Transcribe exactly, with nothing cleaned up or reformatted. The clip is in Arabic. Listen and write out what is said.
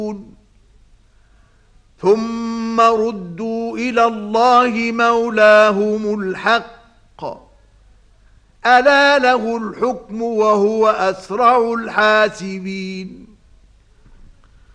ثم ردوا إلى الله مولاهم الحق ألا له الحكم وهو أسرع الحاسبين